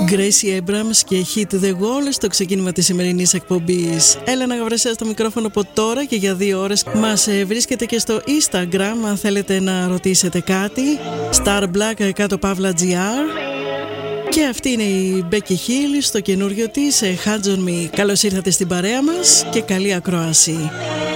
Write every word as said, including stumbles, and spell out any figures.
Gracie Abrams και Hit the Wall στο ξεκίνημα της σημερινής εκπομπής. Έλενα Γαβρεσέα στο μικρόφωνο από τώρα και για δύο ώρες. Μας βρίσκεται και στο Instagram αν θέλετε να ρωτήσετε κάτι. Starblack κάτω παύλα τζι αρ. Και αυτή είναι η Becky Hill στο καινούριο της Hands on Me. Καλώς ήρθατε στην παρέα μας και καλή ακρόαση.